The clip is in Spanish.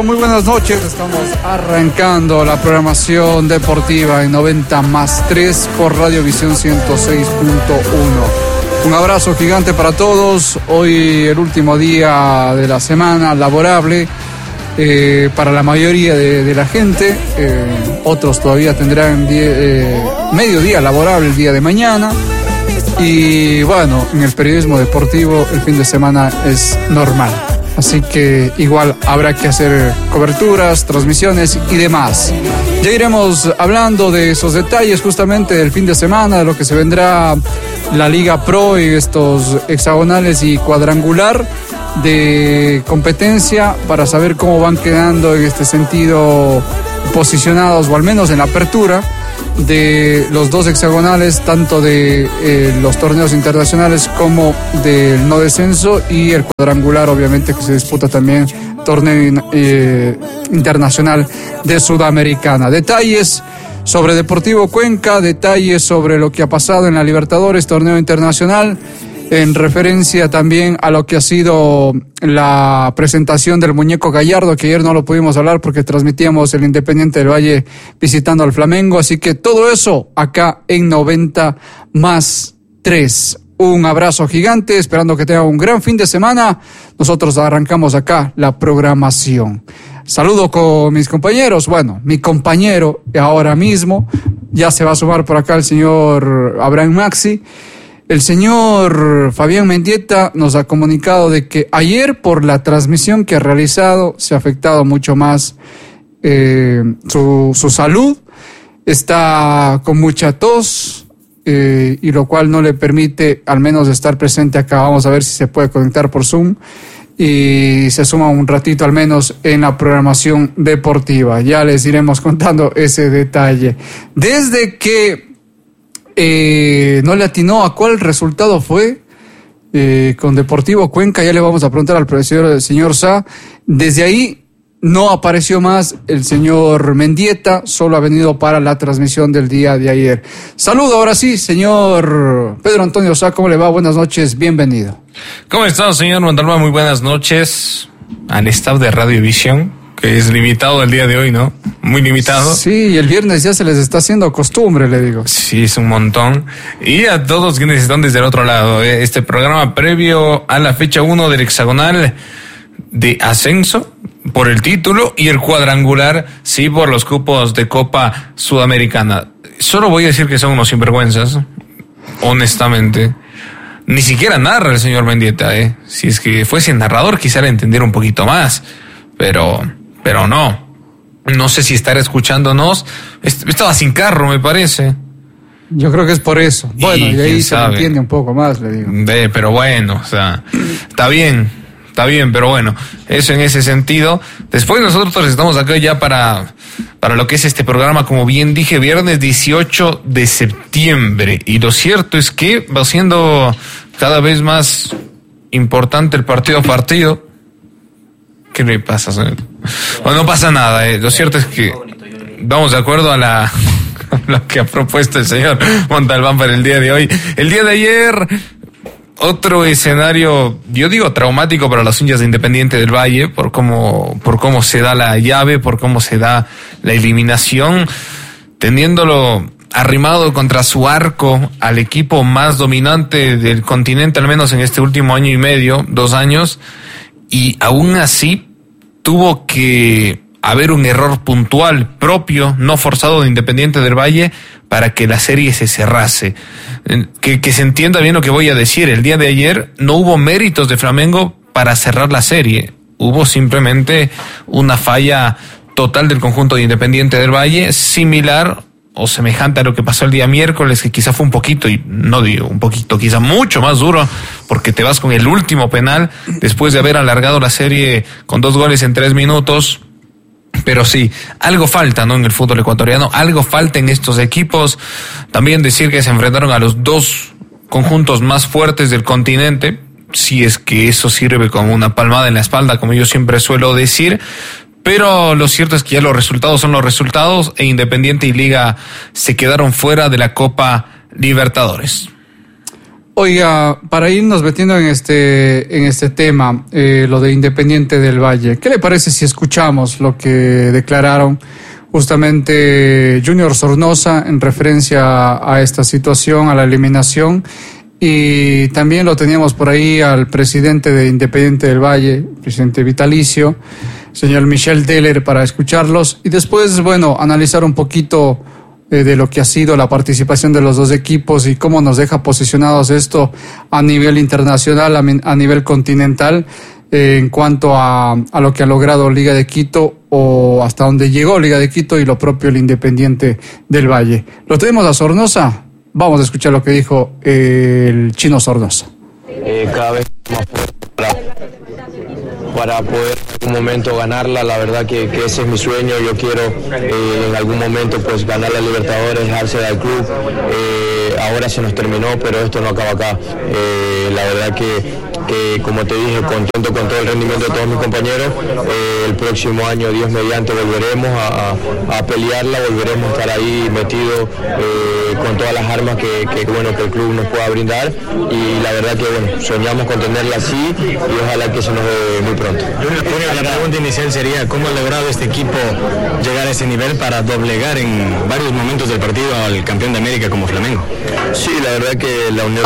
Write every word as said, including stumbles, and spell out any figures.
Muy buenas noches, estamos arrancando la programación deportiva en noventa más tres por Radio Visión ciento seis punto uno. Un abrazo gigante para todos, hoy el último día de la semana laborable eh, para la mayoría de, de la gente, eh, otros todavía tendrán die, eh, medio día laborable el día de mañana y bueno, en el periodismo deportivo el fin de semana es normal. Así que igual habrá que hacer coberturas, transmisiones y demás. Ya iremos hablando de esos detalles justamente del fin de semana, de lo que se vendrá la Liga Pro y estos hexagonales y cuadrangular de competencia para saber cómo van quedando en este sentido posicionados, o al menos en la apertura de los dos hexagonales, tanto de eh, los torneos internacionales como del no descenso, y el cuadrangular obviamente que se disputa también torneo eh, internacional de Sudamericana. Detalles sobre Deportivo Cuenca, detalles sobre lo que ha pasado en la Libertadores, torneo internacional, en referencia también a lo que ha sido la presentación del muñeco Gallardo, que ayer no lo pudimos hablar porque transmitíamos el Independiente del Valle visitando al Flamengo, así que todo eso acá en noventa más tres. Un abrazo gigante, esperando que tengan un gran fin de semana. Nosotros arrancamos acá la programación. Saludo con mis compañeros, bueno, mi compañero ahora mismo, ya se va a sumar por acá el señor Abraham Maxi. El señor Fabián Mendieta nos ha comunicado de que ayer por la transmisión que ha realizado se ha afectado mucho más eh, su, su salud. Está con mucha tos eh, y lo cual no le permite al menos estar presente acá. Vamos a ver si se puede conectar por Zoom y se suma un ratito al menos en la programación deportiva. Ya les iremos contando ese detalle. Desde que Eh, no le atinó a cuál resultado fue eh, con Deportivo Cuenca, ya le vamos a preguntar al profesor, el señor Sá. Desde ahí no apareció más el señor Mendieta, solo ha venido para la transmisión del día de ayer. Saludo ahora sí, señor Pedro Antonio Sá, ¿cómo le va? Buenas noches, bienvenido. ¿Cómo está, señor Montalbán? Muy buenas noches al staff de Radio Visión, que es limitado el día de hoy, ¿no? Muy limitado. Sí, y el viernes ya se les está haciendo costumbre, le digo. Sí, es un montón. Y a todos quienes están desde el otro lado, este programa previo a la fecha uno del hexagonal de ascenso por el título y el cuadrangular, sí, por los cupos de Copa Sudamericana. Solo voy a decir que son unos sinvergüenzas, honestamente. Ni siquiera narra el señor Mendieta, ¿eh? Si es que fuese narrador, quizá le entendiera un poquito más, pero... Pero no, no sé si estará escuchándonos. Estaba sin carro, me parece. Yo creo que es por eso. Bueno, y, y ahí se entiende un poco más, le digo. De, pero bueno, o sea, está bien, está bien, pero bueno, eso en ese sentido. Después nosotros estamos acá ya para, para lo que es este programa, como bien dije, viernes dieciocho de septiembre. Y lo cierto es que va siendo cada vez más importante el partido a partido. ¿Qué le pasa, señor? Bueno, no pasa nada, eh. Lo cierto es que vamos de acuerdo a la a lo que ha propuesto el señor Montalbán para el día de hoy. El día de ayer, otro escenario, yo digo traumático para los hinchas de Independiente del Valle, por cómo, por cómo se da la llave, por cómo se da la eliminación, teniéndolo arrimado contra su arco al equipo más dominante del continente, al menos en este último año y medio, dos años. Y aún así tuvo que haber un error puntual, propio, no forzado de Independiente del Valle para que la serie se cerrase. Que, que se entienda bien lo que voy a decir. El día de ayer no hubo méritos de Flamengo para cerrar la serie. Hubo simplemente una falla total del conjunto de Independiente del Valle, similar o semejante a lo que pasó el día miércoles, que quizá fue un poquito, y no digo un poquito, quizá mucho más duro, porque te vas con el último penal después de haber alargado la serie con dos goles en tres minutos. Pero sí, algo falta, ¿no? En el fútbol ecuatoriano, algo falta en estos equipos. También decir que se enfrentaron a los dos conjuntos más fuertes del continente, si es que eso sirve como una palmada en la espalda, como yo siempre suelo decir. Pero lo cierto es que ya los resultados son los resultados, e Independiente y Liga se quedaron fuera de la Copa Libertadores. Oiga, para irnos metiendo en este, en este tema, eh, lo de Independiente del Valle, ¿qué le parece si escuchamos lo que declararon justamente Junior Sornosa en referencia a esta situación, a la eliminación? Y también lo teníamos por ahí al presidente de Independiente del Valle, presidente vitalicio, señor Michel Deller, para escucharlos y después, bueno, analizar un poquito eh, de lo que ha sido la participación de los dos equipos y cómo nos deja posicionados esto a nivel internacional, a, a nivel continental, eh, en cuanto a, a lo que ha logrado Liga de Quito o hasta donde llegó Liga de Quito y lo propio el Independiente del Valle. ¿Lo tenemos a Sornosa? Vamos a escuchar lo que dijo eh, el chino Sornosa. Eh, cada vez más fuerte para, para poder en algún momento ganarla. La verdad que, que ese es mi sueño. Yo quiero eh, en algún momento pues ganar la Libertadores, dejarse del club. Eh, ahora se nos terminó, pero esto no acaba acá. Eh, la verdad que, que, como te dije, contento con todo el rendimiento de todos mis compañeros. Eh, el próximo año, Dios mediante, volveremos a, a, a pelearla, volveremos a estar ahí metidos eh, con todas las armas que, que, bueno, que el club nos pueda brindar. Y la verdad que bueno, soñamos con tenerla así y ojalá que se nos dé muy pronto. La pregunta inicial sería, ¿cómo ha logrado este equipo llegar a ese nivel para doblegar en varios momentos del partido al campeón de América como Flamengo? Sí, la verdad que la Unión